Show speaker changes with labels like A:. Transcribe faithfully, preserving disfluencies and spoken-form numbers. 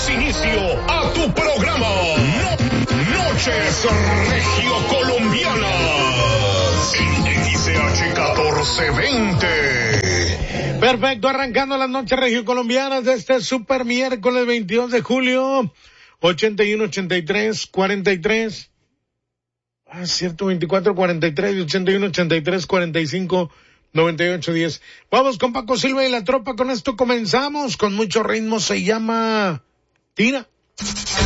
A: Damos inicio a tu programa. No, Noches Regio Colombianas. En X C H catorce veinte.
B: Perfecto, arrancando las noches regio colombianas de este super miércoles veintidós de julio. ochenta y uno, ochenta y tres, cuarenta y tres. Ah, cierto, veinticuatro, cuarenta y tres, ochenta y uno, ochenta y tres, cuarenta y cinco, noventa y ocho, diez. Vamos con Paco Silva y la tropa, con esto comenzamos, con mucho ritmo, se llama Tira.